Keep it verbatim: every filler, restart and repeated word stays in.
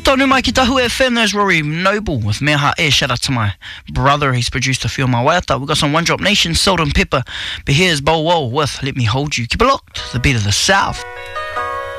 tonu mai ki Tahu F M, there's Rory Noble with Mea Ha E. Shout out to my brother, he's produced a few of my waiata. We've got some One Drop Nation, Salt and Pepper, but here's Bow Wow with Let Me Hold You. Keep it locked, the beat of the South.